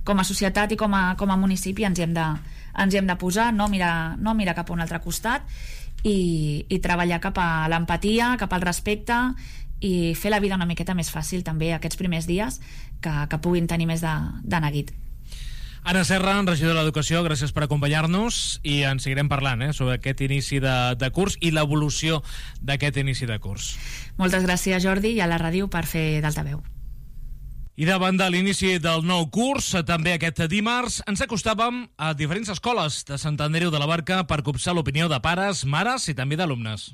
a societat i com a municipi ens hi hem de posar, no mirar cap a un altre costat i treballar cap a l'empatia, cap al respecte i fer la vida una miqueta més fàcil també aquests primers dies que puguin tenir més de neguit. Anna Serra, regidora d'Educació, gràcies per acompanyar-nos i en seguirem parlant sobre aquest inici de curs i l'evolució d'aquest inici de curs. Moltes gràcies, Jordi, i a la ràdio per fer d'altaveu. I davant de l'inici del nou curs, també aquest dimarts, ens acostàvem a diferents escoles de Sant Andreu de la Barca per copsar l'opinió de pares, mares i també d'alumnes.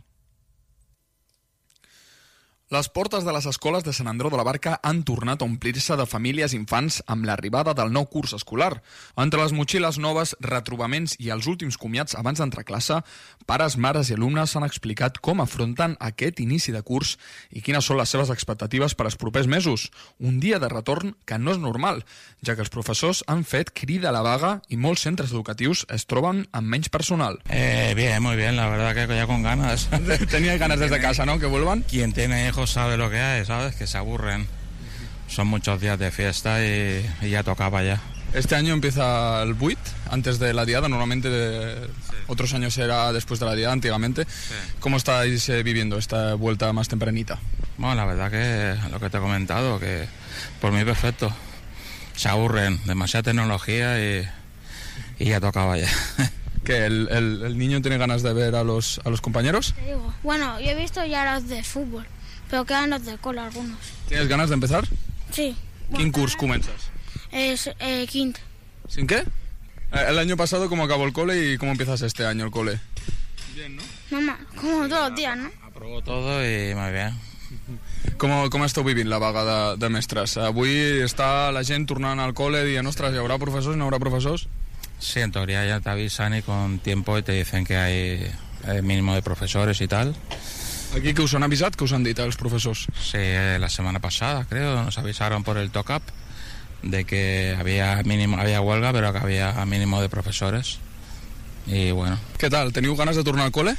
Les portes de les escoles de Sant Andreu de la Barca han tornat a omplir-se de famílies i infants amb l'arribada del nou curs escolar. Entre les motxilles noves, retrobaments i els últims comiats abans d'entrar a classe, pares, mares i alumnes han explicat com afronten aquest inici de curs i quines són les seves expectatives per als propers mesos. Un dia de retorn que no és normal, ja que els professors han fet crida a la vaga i molts centres educatius es troben amb menys personal. Bien, muy bien, la verdad que ya con ganas. Tenía ganas desde casa, ¿no? Que vuelvan. Quien tiene hijos sabe lo que hay, ¿sabes? Que se aburren. Son muchos días de fiesta y ya tocaba ya. Este año empieza el 8, antes de la diada. Normalmente otros años era después de la diada, antiguamente. Sí. ¿Cómo estáis viviendo esta vuelta más tempranita? Bueno, la verdad que lo que te he comentado, que por mí perfecto. Se aburren, demasiada tecnología y ya tocaba ya. ¿Que el niño tiene ganas de ver a los compañeros? Te digo, bueno, yo he visto ya los de fútbol, pero quedan los de cola algunos. ¿Tienes ganas de empezar? Sí. ¿Quin curs comences? Es quinto. ¿Sin qué? El año pasado, ¿cómo acabó el cole y cómo empiezas este año el cole? Bien, ¿no? Mamá, como todos los días, ¿no? Aprobó todo y muy bien. Com esteu vivint la vaga de mestres? Avui està la gent tornant al cole dient, ostres, ¿hi haurà professors, no haurà professors? Sí, en teoría ya te avisan y con tiempo y te dicen que hay mínimo de profesores y tal. Aquí que us han avisat, que us han dit els professors? Sí, la semana pasada creo nos avisaron por el TOCAP de que había huelga, pero que había mínimo de profesores. Y bueno. Què tal? Teniu ganes de tornar al cole?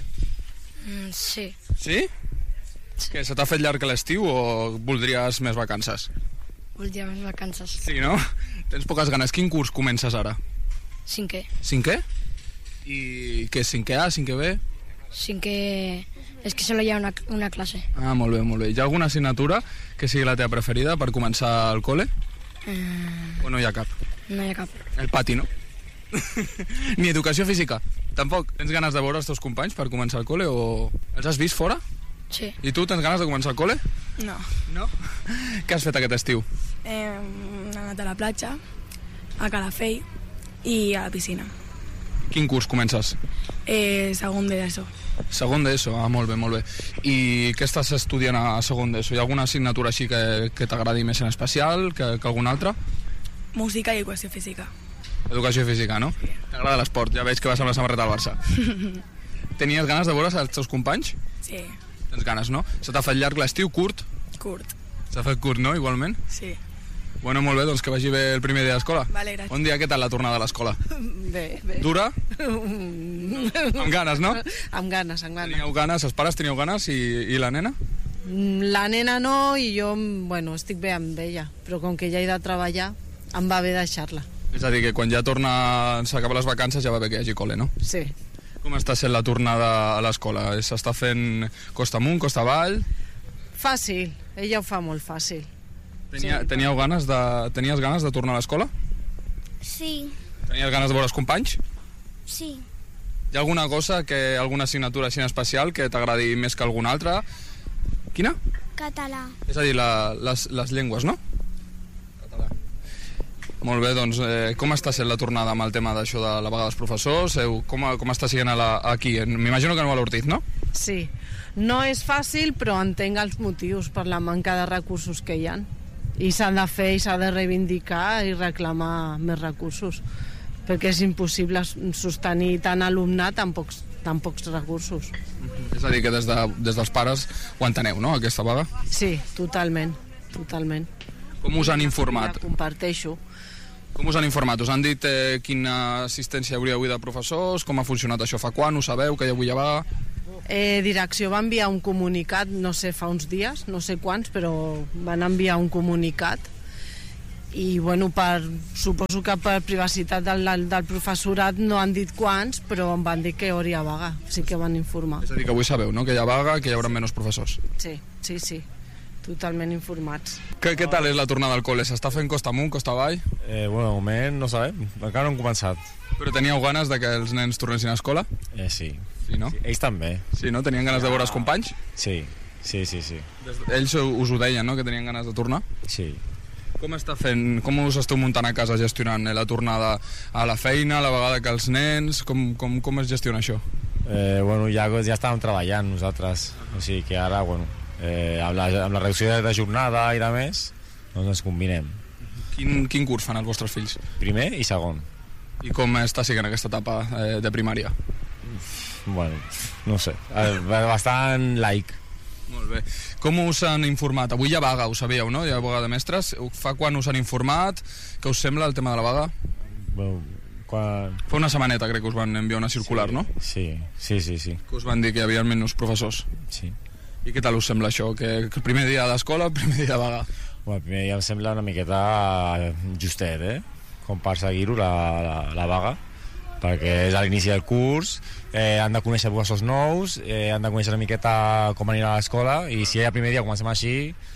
Sí. Sí? Que se t'ha fet llarg l'estiu o voldries més vacances? Voldria més vacances. Sí, no? Tens poques ganes. Quin curs comences ara? Cinquè. Cinquè? I què, 5è A, 5è B? Cinquè... És que solo hi ha una classe. Ah, molt bé, molt bé. Hi ha alguna assignatura que sigui la teva preferida per començar el cole? O no hi ha cap? No hi ha cap. El pati, no? Ni educació física? Tampoc? Tens ganes de veure els teus companys per començar el cole o... Els has vist fora? Sí. I tu tens ganes de començar el cole? No. No? Què has fet aquest estiu? He anat a la platja, a Calafell i a la piscina. Quin curs comences? Segon d'ESO. Segon d'ESO, molt bé, molt bé. I què estàs estudiant a segon d'ESO? Hi ha alguna assignatura així que t'agradi més en especial que alguna altra? Música i educació física. Educació física, no? Sí. T'agrada l'esport, ja veig que vas amb la samarreta del Barça. Tenies ganes de veure els teus companys? Sí. Tens ganes, no? Se t'ha fet llarg l'estiu, curt? Curt. S'ha fet curt, no? Igualment? Sí. Bueno, molt bé, doncs que vagi bé el primer dia d'escola. Vale, gràcies. Bon dia, què tal la tornada a l'escola? Bé. Dura? Amb ganes, no? Amb ganes. Teníeu ganes, els pares teníeu ganes i la nena? La nena no i jo, bueno, estic bé amb ella, però com que ja he de treballar, em va bé deixar-la. És a dir, que quan ja s'acaben les vacances ja va bé que hi hagi col·le, no? Sí. Com està sent la tornada a l'escola? S'està fent costa amunt, costa avall? Fàcil, ella ho fa molt fàcil. Tenies ganes de tornar a l'escola? Sí. Tenies ganes de veure els companys? Sí. Hi ha alguna cosa, alguna assignatura així en especial que t'agradi més que alguna altra? Quina? Català. És a dir, les llengües, no? Català. Molt bé, doncs, com està sent la tornada amb el tema d'això de la vaga dels professors? Com està sent aquí? M'imagino que no a l'Ortiz, no? Sí. No és fàcil, però entenc els motius per la manca de recursos que hi ha. I s'ha de fer i s'ha de reivindicar i reclamar més recursos, perquè és impossible sostenir tant alumnat amb pocs recursos. És a dir, que des dels pares ho enteneu, no, aquesta vaga? Sí, totalment. Com us han informat? Comparteixo. Com us han informat? Us han dit quina assistència hi hauria avui de professors? Com ha funcionat això? Fa quan? Ho sabeu, que hi ha avui vaga? Direcció va enviar un comunicat, no sé, fa uns dies, no sé quants, però van enviar un comunicat I bueno, suposo que per privacitat del professorat no han dit quants, però em van dir que hi hauria vaga, sí que van informar. És a dir, que avui sabeu, no?, que hi ha vaga, que hi haurà menys professors. Sí, totalment informats. Què tal és la tornada al col·le? S'està fent costa amunt, costa avall? Bueno, de moment no sabem, encara no hem començat. Però teníeu ganes de que els nens tornessin a escola? Sí. Sí, no? Sí, ells també. Sí, no? Tenien ganes de veure els companys? Sí. Ells us ho deien, no?, que tenien ganes de tornar? Sí. Com us esteu muntant a casa gestionant la tornada a la feina, a la vegada que els nens, com es gestiona això? Bueno, ja estàvem treballant nosaltres, o sigui que ara, bueno, amb la reducció de jornada i de més, doncs ens combinem. Quin curs fan els vostres fills? Primer i segon. I com està sent aquesta etapa de primària? Bueno, no sé, bastant laic. Molt bé. Com us han informat? Avui hi ha vaga, ho sabíeu, no? Hi ha vaga de mestres. Fa quan us han informat? Què us sembla el tema de la vaga? Bueno, Fa una setmaneta crec que us van enviar una circular, no? Sí. Que us van dir que hi havia menys professors. Sí. I què tal us sembla això? Que el primer dia d'escola, el primer dia de vaga? Bueno, el primer dia em sembla una miqueta justet, com per seguir-ho, la vaga, perquè és a l'inici del curs, han de conèixer professors nous, han de conèixer una miqueta com anirà a l'escola, i si el primer dia comencem així,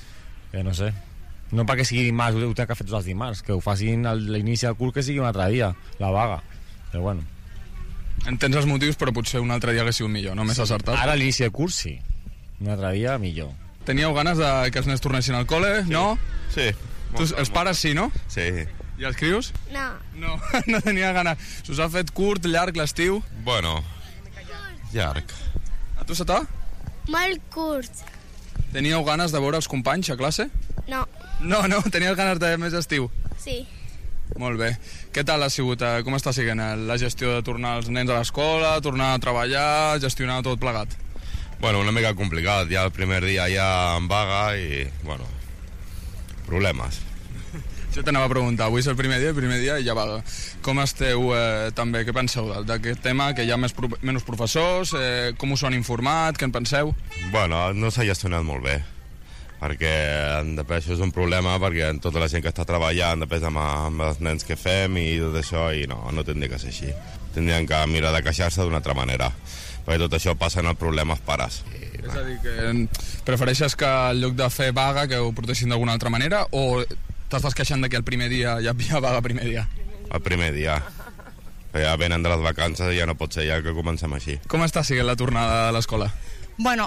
no sé, no perquè sigui dimarts, ho tenen que fer tots els dimarts, que ho facin a l'inici del curs, que sigui un altre dia, la vaga, però bueno. Entens els motius, però potser un altre dia hagués sigut millor, no? Més acertat. Ara a l'inici del curs sí, un altre dia millor. Teníeu ganes de que els nens tornessin al col·le, no? Sí. Els pares sí, no? Sí. I els crios? No. No tenia ganes. S'us ha fet curt, llarg, l'estiu? Bueno, llarg. A tu se t'ha? Molt curt. Teníeu ganes de veure els companys a classe? No. No, tenies ganes de més estiu? Sí. Molt bé. Què tal ha sigut, com està sent la gestió de tornar els nens a l'escola, tornar a treballar, gestionar tot plegat? Bueno, una mica complicat. Ja el primer dia ja en vaga i, bueno, problemes. Jo t'anava a preguntar, avui és el primer dia i ja vaga. Com esteu també, què penseu d'aquest tema, que hi ha menys professors, com us ho han informat, què en penseu? Bueno, no s'ha gestionat molt bé, perquè després això és un problema, perquè tota la gent que està treballant, després amb els nens que fem i tot això, i no tindria que ser així. Tindrien que mirar de queixar-se d'una altra manera, perquè tot això passa en el problema als pares. És a dir, que prefereixes que en lloc de fer vaga que ho protestin d'alguna altra manera, o t'estàs queixant que el primer dia ja vaga el primer dia? El primer dia. Ja venen de les vacances i ja no pot ser ja que comencem així. Com està sent la tornada a l'escola? Bueno,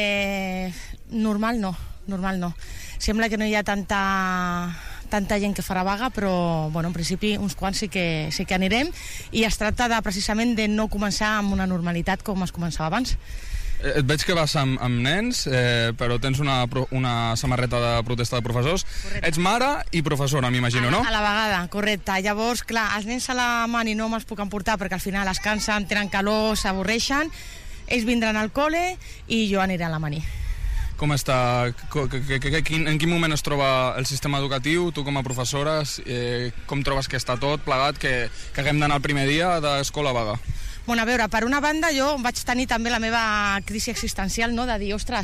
normal no. Sembla que no hi ha tanta gent que farà vaga, però bueno, en principi uns quants sí que anirem, i es tracta precisament de no començar amb una normalitat com es començava abans. Et veig que vas amb nens, però tens una samarreta de protesta de professors. Correcte. Ets mare i professora, m'imagino, no? A la vegada, correcte. Llavors, clar, els nens a la mani no me'ls puc emportar perquè al final es cansen, tenen calor, s'avorreixen. Ells vindran al col·le i jo aniré a la mani. Com està? En quin moment es troba el sistema educatiu? Tu com a professora, com trobes que està tot plegat, que haguem d'anar el primer dia d'escola vaga? Bueno, a veure, per una banda jo vaig tenir també la meva crisi existencial, no?, de dir, ostres,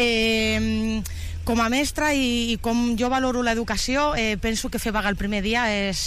com a mestra i com jo valoro l'educació, penso que fer vaga el primer dia és,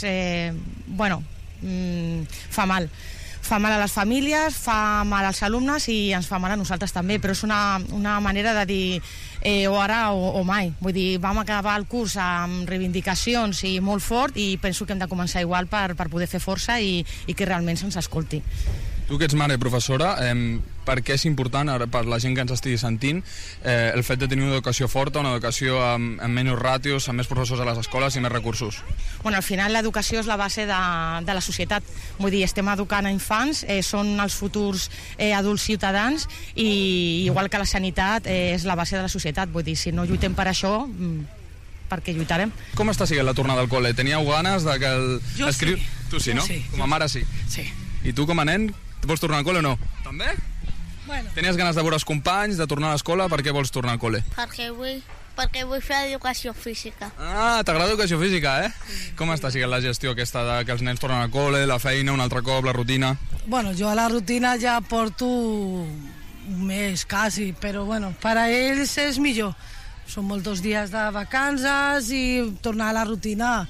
fa mal. Fa mal a les famílies, fa mal als alumnes i ens fa mal a nosaltres també, però és una manera de dir o ara o mai. Vull dir, vam acabar el curs amb reivindicacions i molt fort, i penso que hem de començar igual per poder fer força i que realment se'ns escolti. Tu que ets mare i professora, per què és important, ara per la gent que ens estigui sentint, el fet de tenir una educació forta, una educació amb menys ràtios, amb més professors a les escoles i més recursos? Bueno, al final l'educació és la base de la societat. Vull dir, estem educant a infants, són els futurs adults ciutadans, i igual que la sanitat és la base de la societat. Vull dir, si no lluitem per això, per què lluitarem? Com està sent la tornada al col·le? Teníeu ganes de que Jo sí. Tu sí, no? Sí. Com a mare sí. Sí. I tu com a nen, vols tornar al col·le o no? També? Bueno. Tenies ganes de veure els companys, de tornar a l'escola, per què vols tornar al col·le? Perquè vull fer educació física. Ah, t'agrada educació física, eh? Com està sent la gestió aquesta de que els nens tornen al col·le, la feina, un altre cop, la rutina? Bueno, jo a la rutina ja porto un mes quasi, però bueno, per a ells és millor. Són molts dies de vacances i tornar a la rutina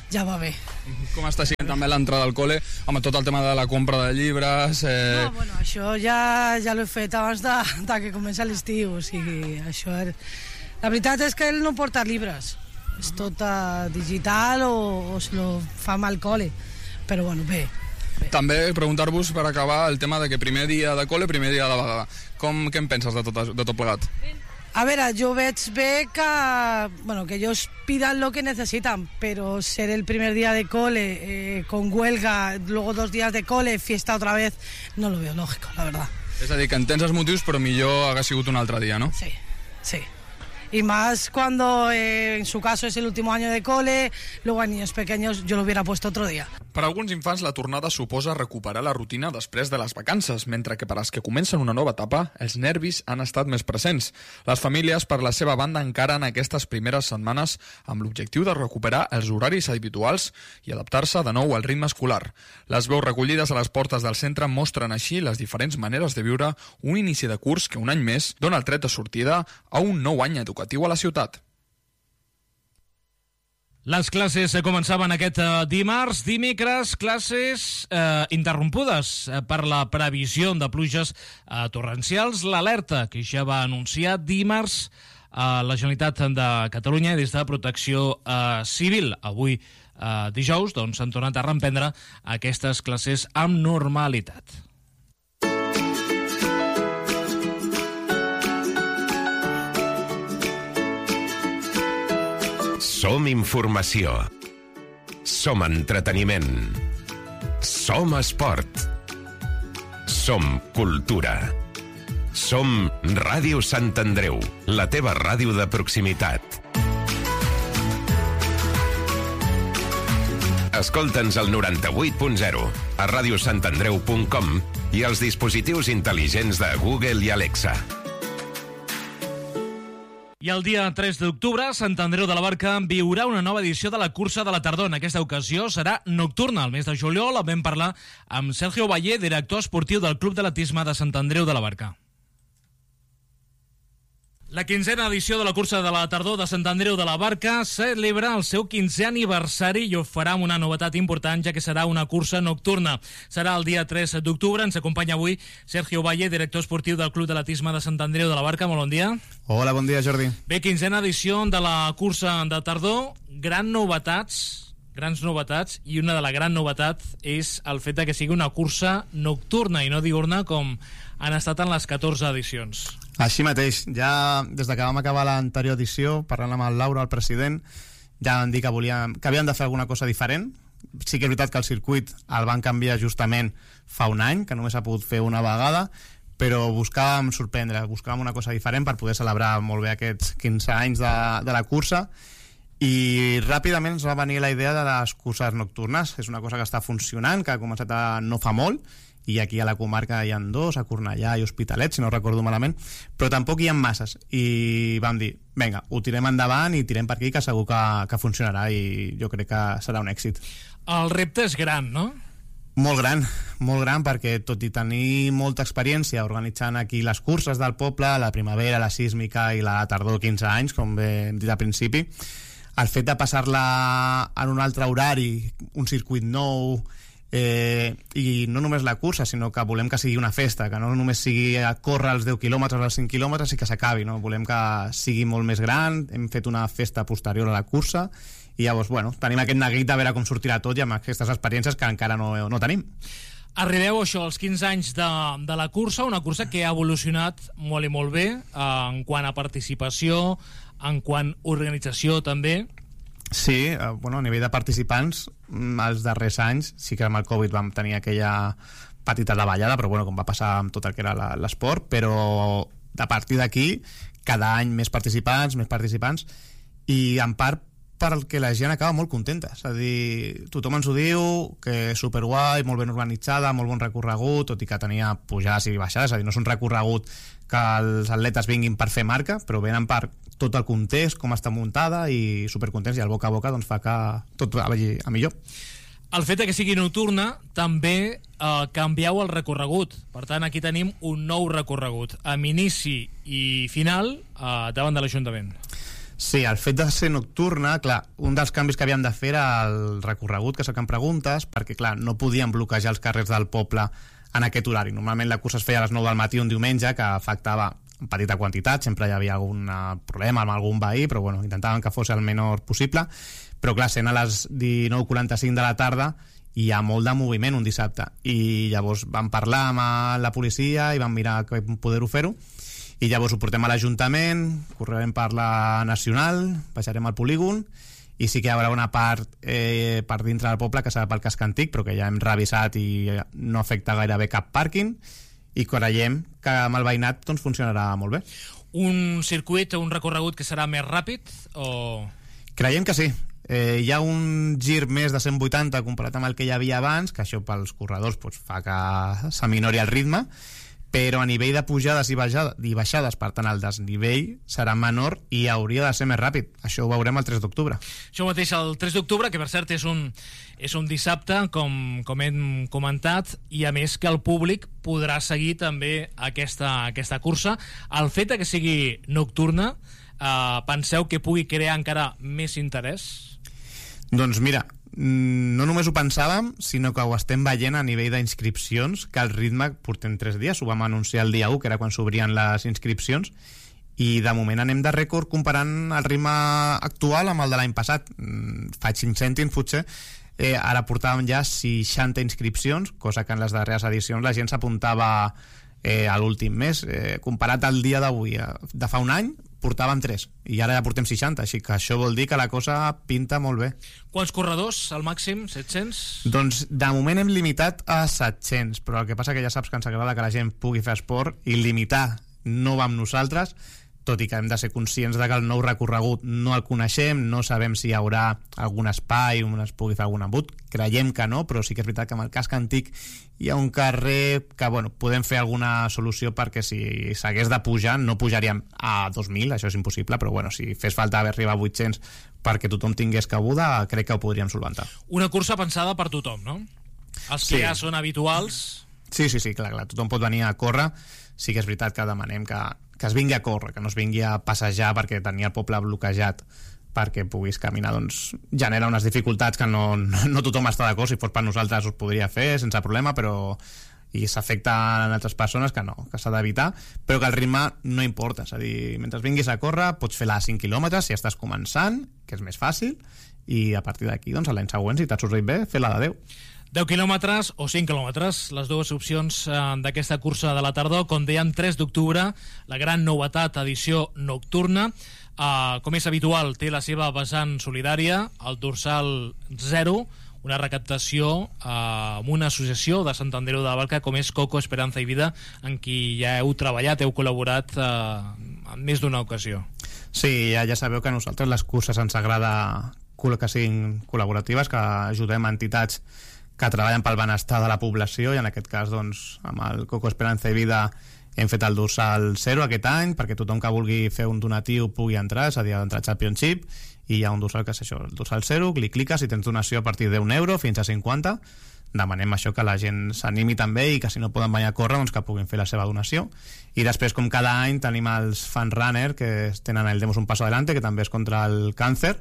ja va bé. Com està sent també l'entrada al col·le, amb tot el tema de la compra de llibres? No, bueno, això ja l'he fet abans de que comença l'estiu, o sigui, això la veritat és que ell no porta llibres, és tot digital o se lo fa amb el col·le, però bueno, bé. També preguntar-vos per acabar el tema de que primer dia de col·le, primer dia de vegada. Què en penses de tot plegat? A veure, jo veig bé que ellos pidan lo que necesitan, pero ser el primer día de cole, con huelga, luego 2 días de cole, fiesta otra vez, no lo veo lógico, la verdad. És a dir, que entens els motius, però millor hagués sigut un altre dia, no? Sí, sí. Y más cuando en su caso es el último año de cole, luego hay niños pequeños, yo lo hubiera puesto otro día. Per a alguns infants la tornada suposa recuperar la rutina després de les vacances, mentre que per als que comencen una nova etapa, els nervis han estat més presents. Les famílies, per la seva banda, encaren aquestes primeres setmanes amb l'objectiu de recuperar els horaris habituals i adaptar-se de nou al ritme escolar. Les veus recollides a les portes del centre mostren així les diferents maneres de viure un inici de curs que un any més dona el tret de sortida a un nou any educatiu a la ciutat. Les classes començaven aquest dimarts. Dimecres, classes interrompudes per la previsió de pluges torrencials. L'alerta que ja va anunciar dimarts la Generalitat de Catalunya des de Protecció Civil. Avui, dijous, s'han tornat a reemprendre aquestes classes amb normalitat. Som informació. Som entreteniment. Som esport. Som cultura. Som Ràdio Sant Andreu, la teva ràdio de proximitat. Escolta'ns al 98.0, a radiosantandreu.com i als dispositius intel·ligents de Google i Alexa. I el dia 3 d'octubre, Sant Andreu de la Barca viurà una nova edició de la cursa de la tardor. En aquesta ocasió serà nocturna. El mes de juliol vam parlar amb Sergio Valle, director esportiu del Club d'Atletisme de Sant Andreu de la Barca. La 15a edició de la cursa de la tardor de Sant Andreu de la Barca celebra el seu 15è aniversari i ho farà amb una novetat important, ja que serà una cursa nocturna. Serà el dia 3 d'octubre. Ens acompanya avui Sergio Valle, director esportiu del Club d'Atletisme de Sant Andreu de la Barca. Molt bon dia. Hola, bon dia, Jordi. Bé, 15a edició de la cursa de tardor. Grans novetats, i una de la gran novetat és el fet que sigui una cursa nocturna i no diurna com han estat en les 14 edicions. Així mateix, ja des que vam acabar l'anterior edició, parlant amb el Laura, el president, ja vam dir que havíem de fer alguna cosa diferent. Sí que és veritat que el circuit el van canviar justament fa un any, que només s'ha pogut fer una vegada, però buscàvem sorprendre, buscàvem una cosa diferent per poder celebrar molt bé aquests 15 anys de la cursa, i ràpidament ens va venir la idea de les curses nocturnes. És una cosa que està funcionant, que ha començat no fa molt, i aquí a la comarca hi ha 2, a Cornellà i Hospitalet, si no recordo malament, però tampoc hi ha masses, i vam dir, vinga, ho tirem endavant i tirem per aquí, que segur que funcionarà, i jo crec que serà un èxit. El repte és gran, no? Molt gran, perquè tot i tenir molta experiència organitzant aquí les curses del poble, la primavera, la sísmica i la tardor 15 anys, com bé hem dit al principi, el fet de passar-la en un altre horari, un circuit nou, i no només la cursa, sinó que volem que sigui una festa, que no només sigui a córrer els 10 quilòmetres, els 5 quilòmetres i que s'acabi, no? Volem que sigui molt més gran. Hem fet una festa posterior a la cursa i llavors, tenim aquest neguit de veure com sortirà tot i amb aquestes experiències que encara no tenim. Arribeu als 15 anys de la cursa, una cursa que ha evolucionat molt i molt bé en quant a participació, en quant a organització també. Sí, a nivell de participants, els darrers anys sí que amb el Covid vam tenir aquella petita davallada, però com va passar amb tot el que era l'esport, però a partir d'aquí cada any més participants, i en part perquè la gent acaba molt contenta. És a dir, tothom ens ho diu, que és superguai, molt ben organitzada, molt bon recorregut, tot i que tenia pujades i baixades. És a dir, no és un recorregut que els atletes vinguin per fer marca, però venen per tot el context, com està muntada, i supercontents, i el boca a boca fa que tot vagi a millor. El fet que sigui nocturna també canvieu el recorregut. Per tant, aquí tenim un nou recorregut amb inici i final davant de l'Ajuntament. Sí, el fet de ser nocturna, clar, un dels canvis que havíem de fer era el recorregut, que és el que em preguntes, perquè, clar, no podíem bloquejar els carrers del poble en aquest horari. Normalment la cursa es feia a les 9 del matí un diumenge, que afectava en petita quantitat, sempre hi havia algun problema amb algun veí, però bueno, intentàvem que fos el menor possible. Però, clar, sent a les 19:45 de la tarda, hi ha molt de moviment un dissabte. I llavors vam parlar amb la policia i vam mirar com poder-ho fer-ho. I llavors ho portem a l'Ajuntament, correrem per la Nacional, baixarem al polígon, i sí que hi haurà una part per dintre del poble que serà pel casc antic, però que ja hem revisat i no afecta gairebé cap pàrquing, i creiem que amb el veïnat doncs, funcionarà molt bé. Un circuit, un recorregut que serà més ràpid o...? Creiem que sí. Hi ha un gir més de 180 comparat amb el que hi havia abans, que això pels corredors doncs, fa que s'aminori el ritme, però a nivell de pujades i baixades, per tant el desnivell serà menor i hauria de ser més ràpid. Això ho veurem el 3 d'octubre. Això mateix, el 3 d'octubre, que per cert és un dissabte, com hem comentat, i a més que el públic podrà seguir també aquesta cursa. El fet que sigui nocturna, penseu que pugui crear encara més interès? Doncs mira, no només ho pensàvem, sinó que ho estem veient a nivell d'inscripcions, que el ritme portem 3 dies, ho vam anunciar el dia 1, que era quan s'obrien les inscripcions, i de moment anem de rècord comparant el ritme actual amb el de l'any passat. Faig 5 cèntims, potser. Ara portàvem ja 60 inscripcions, cosa que en les darreres edicions la gent s'apuntava a l'últim mes. Comparat al dia d'avui, de fa un any, portàvem 3 i ara ja portem 60, així que això vol dir que la cosa pinta molt bé. Quants corredors, al màxim? 700? Doncs de moment hem limitat a 700, però el que passa que ja saps que ens agrada que la gent pugui fer esport, i limitar no va amb nosaltres, tot i que hem de ser conscients de que el nou recorregut no el coneixem, no sabem si hi haurà algun espai on es pugui fer algun embut, creiem que no, però sí que és veritat que amb el casc antic hi ha un carrer que, bueno, podem fer alguna solució, perquè si s'hagués de pujar, no pujaríem a 2.000, això és impossible, però bueno, si fes falta arribar a 800 perquè tothom tingués cabuda, crec que ho podríem solventar. Una cursa pensada per tothom, no? Els que ja són habituals... Sí, clar, tothom pot venir a córrer. Sí que és veritat que demanem que es vingui a córrer, que no es vingui a passejar, perquè tenir el poble bloquejat perquè puguis caminar doncs genera unes dificultats que no tothom està d'acord. Si fos per nosaltres us podria fer sense problema, però i s'afecta a altres persones que no, que s'ha d'evitar, però que el ritme no importa. És a dir, mentre vinguis a córrer pots fer la 5 quilòmetres si estàs començant, que és més fàcil, i a partir d'aquí, doncs, l'any següent, si t'ha sortit bé, fer la de 10. 10 quilòmetres o 5 quilòmetres, les dues opcions d'aquesta cursa de la tardor. Com dèiem, 3 d'octubre, la gran novetat, edició nocturna. Com és habitual, té la seva vessant solidària, el dorsal 0, una recaptació amb una associació de Sant Andreu de la Barca com és Coco, Esperanza i Vida, en qui ja heu treballat, heu col·laborat en més d'una ocasió. Sí, ja sabeu que a nosaltres les curses ens agrada que siguin col·laboratives, que ajudem a entitats que treballen pel benestar de la població, i en aquest cas doncs, amb el Coco, Esperanza i Vida hem fet el dorsal 0 aquest any perquè tothom que vulgui fer un donatiu pugui entrar, és a dir, entrar a Championship, i hi ha un dorsal que és això, el dorsal 0, cliques i tens donació a partir de €1 fins a 50. Demanem això, que la gent s'animi també, i que si no poden venir a córrer doncs que puguin fer la seva donació. I després, com cada any, tenim els fan runner, que tenen el Demos un paso adelante, que també és contra el càncer,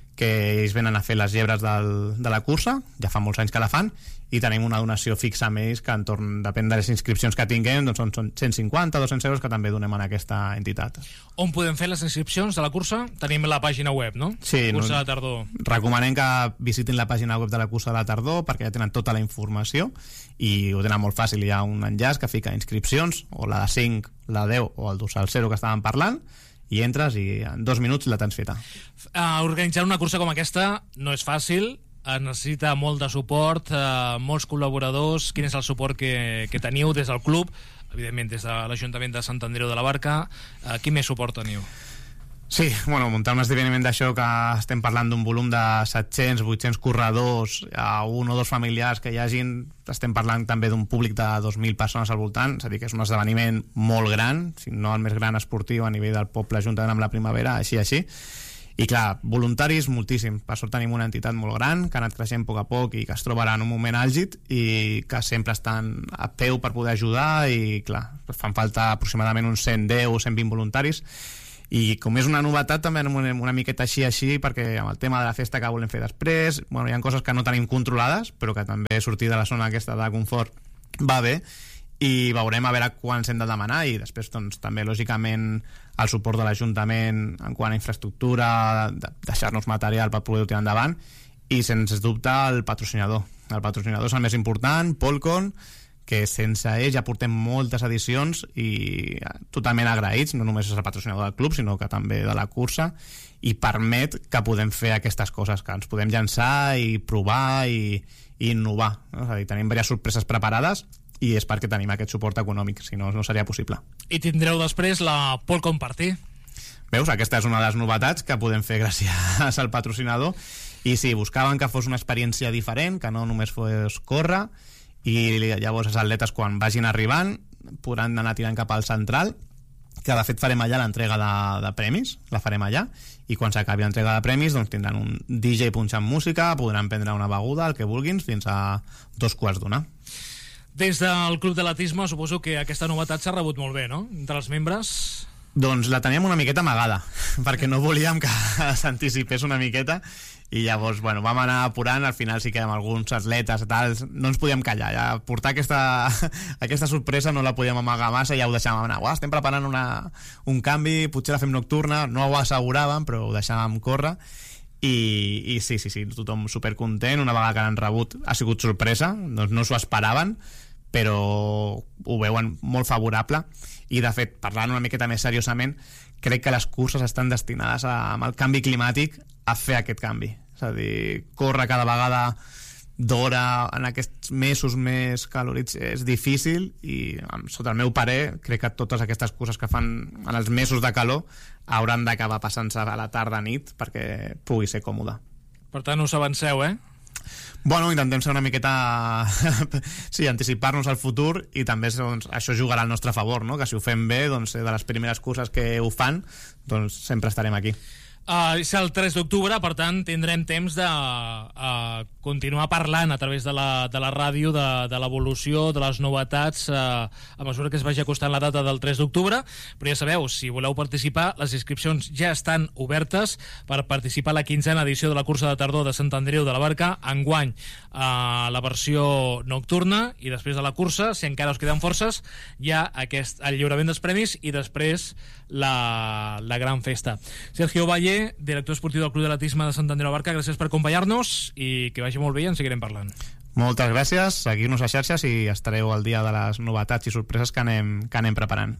que ells venen a fer les llebres de la cursa, ja fa molts anys que la fan, i tenim una donació fixa amb ells que depèn de les inscripcions que tinguem, doncs són 150, 200 euros que també donem a aquesta entitat. On podem fer les inscripcions de la cursa? Tenim la pàgina web, no? Sí. Cursa de la tardor. Recomanem que visitin la pàgina web de la cursa de la tardor, perquè ja tenen tota la informació i ho tenen molt fàcil. Hi ha un enllaç que fica inscripcions, o la de 5, la de 10 o el dorsal 0 que estàvem parlant, i entres i en 2 minuts la tens feta. Organitzar una cursa com aquesta no és fàcil, es necessita molt de suport, molts col·laboradors. Quin és el suport que teniu des del club, evidentment des de l'Ajuntament de Sant Andreu de la Barca? Quin més suport teniu? Sí, bueno, muntar un esdeveniment d'això, que estem parlant d'un volum de 700, 800 corredors, a un o dos familiars que hi hagin, estem parlant també d'un públic de 2.000 persones al voltant, és a dir, que és un esdeveniment molt gran, si no el més gran esportiu a nivell del poble, juntament amb la primavera, així. I clar, voluntaris moltíssim. Per sort tenim una entitat molt gran que ha anat creixent a poc i que es trobarà en un moment àlgid i que sempre estan a peu per poder ajudar, i clar, fan falta aproximadament uns 110 o 120 voluntaris. I com és una novetat també una miqueta així, perquè amb el tema de la festa que volem fer després, hi ha coses que no tenim controlades, però que també sortir de la zona aquesta de confort va bé, i veurem a veure quan s'hem de demanar, i després doncs, també lògicament el suport de l'Ajuntament en quant a infraestructura, deixar-nos material per poder tirar endavant, i sense dubte el patrocinador és el més important, Polcon, que sense ell ja portem moltes edicions i totalment agraïts, no només és el patrocinador del club sinó que també de la cursa, i permet que podem fer aquestes coses, que ens podem llançar i provar i innovar, no? És a dir, tenim diverses sorpreses preparades i és perquè tenim aquest suport econòmic, si no, no seria possible. I tindreu després la Polcon Party. Veus, aquesta és una de les novetats que podem fer gràcies al patrocinador, i sí, buscaven que fos una experiència diferent, que no només fos córrer, i llavors els atletes quan vagin arribant podran anar tirant cap al central, que de fet farem allà l'entrega de premis, la farem allà, i quan s'acabi l'entrega de premis doncs tindran un DJ punxant música, podran prendre una beguda, el que vulguin, fins a 2:15. Des del Club d'Atletisme suposo que aquesta novetat s'ha rebut molt bé, no?, entre els membres. Doncs la teníem una miqueta amagada, perquè no volíem que s'anticipés una miqueta, i llavors, bueno, vam anar apurant, al final sí que amb alguns atletes tals, no ens podíem callar, ja portar aquesta sorpresa no la podíem amagar massa, ja ho deixàvem anar, estem preparant un canvi, potser la fem nocturna, no ho asseguràvem, però ho deixàvem córrer, i sí, tothom supercontent, una vegada que l'han rebut ha sigut sorpresa, doncs no s'ho esperaven, però ho veuen molt favorable, i de fet, parlant una miqueta més seriosament, crec que les curses estan destinades amb el canvi climàtic a fer aquest canvi, és a dir, córrer cada vegada d'hora en aquests mesos més calorits és difícil, i sota el meu parer crec que totes aquestes curses que fan en els mesos de calor hauran d'acabar passant-se a la tarda-nit perquè pugui ser còmode. Per tant, us avanceu, Bueno, intentem ser una miqueta sí, anticipar-nos al futur, i també doncs, això jugarà al nostre favor, no? Que si ho fem bé, doncs, de les primeres curses que ho fan, doncs sempre estarem aquí. És el 3 d'octubre, per tant tindrem temps de continuar parlant a través de la ràdio de l'evolució, de les novetats a mesura que es vagi acostant la data del 3 d'octubre, però ja sabeu, si voleu participar, les inscripcions ja estan obertes per participar a la 15a edició de la cursa de tardor de Sant Andreu de la Barca, enguany la versió nocturna, i després de la cursa, si encara us queden forces, hi ha el lliurament dels premis i després la gran festa. Sergio Valle, director esportiu del Club d'Atletisme de Sant Andreu de la Barca, gràcies per acompanyar-nos i que vagi molt bé, i en seguirem parlant. Moltes gràcies, seguiu-nos a xarxes i estareu al dia de les novetats i sorpreses que anem preparant.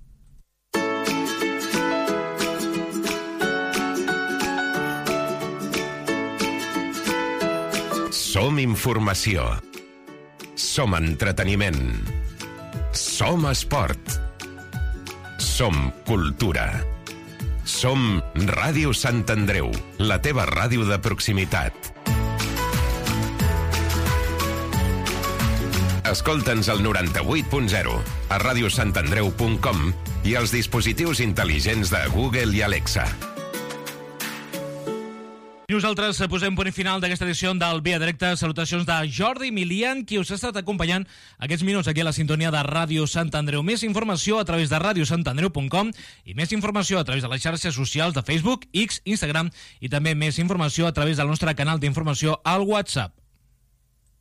Som informació. Som entreteniment. Som esport. Som cultura. Som Ràdio Sant Andreu, la teva ràdio de proximitat. Escolta'ns al 98.0, a radiosantandreu.com i als dispositius intel·ligents de Google i Alexa. Nosaltres posem punt final d'aquesta edició del Via Directa. Salutacions de Jordi Milian, qui us ha estat acompanyant aquests minuts aquí a la sintonia de Ràdio Sant Andreu. Més informació a través de radiosantandreu.com i més informació a través de les xarxes socials de Facebook, X, Instagram, i també més informació a través del nostre canal d'informació al WhatsApp.